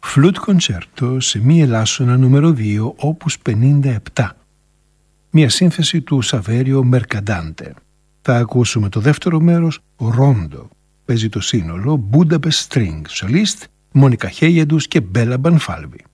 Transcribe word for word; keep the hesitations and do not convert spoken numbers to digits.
Flute Concerto σε μη ελάσσονα νούμερο δύο, όπους πενήντα επτά. Μια σύνθεση του Σαβέριο Μερκαντάντε. Θα ακούσουμε το δεύτερο μέρος, Ρόντο. Παίζει το σύνολο Budapest String, solist Μόνικα Χέιεντους και Μπέλα Μπανφάλβη.